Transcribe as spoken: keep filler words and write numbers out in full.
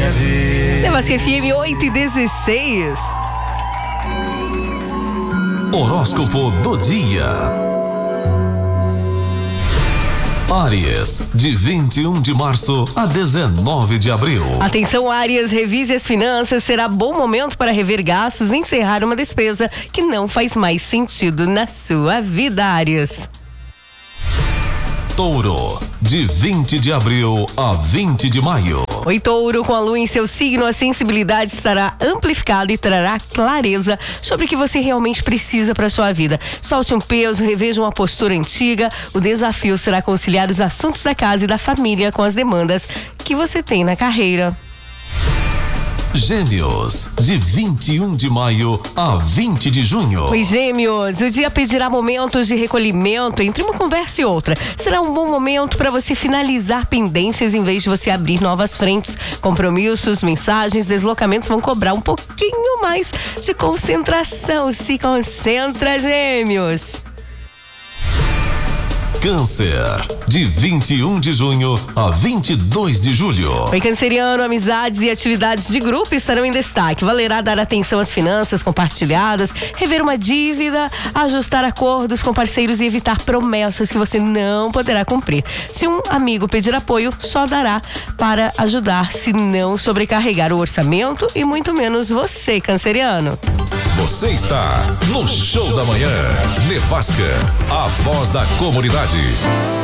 minha vez. Nevasca F M oito e dezesseis. Horóscopo do dia. Áries, de vinte e um de março a dezenove de abril. Atenção, Áries, revise as finanças. Será bom momento para rever gastos e encerrar uma despesa que não faz mais sentido na sua vida, Áries. Touro, de vinte de abril a vinte de maio. Oi, Touro, com a lua em seu signo, a sensibilidade estará amplificada e trará clareza sobre o que você realmente precisa para sua vida. Solte um peso, reveja uma postura antiga. O desafio será conciliar os assuntos da casa e da família com as demandas que você tem na carreira. Gêmeos, de vinte e um de maio a vinte de junho. Oi, Gêmeos, o dia pedirá momentos de recolhimento entre uma conversa e outra. Será um bom momento para você finalizar pendências em vez de você abrir novas frentes. Compromissos, mensagens, deslocamentos vão cobrar um pouquinho mais de concentração. Se concentra, Gêmeos. Câncer, de vinte e um de junho a vinte e dois de julho. Oi, canceriano, amizades e atividades de grupo estarão em destaque. Valerá dar atenção às finanças compartilhadas, rever uma dívida, ajustar acordos com parceiros e evitar promessas que você não poderá cumprir. Se um amigo pedir apoio, só dará para ajudar, se não sobrecarregar o orçamento e muito menos você, canceriano. Você está no Show da Manhã. Nevasca, a voz da comunidade.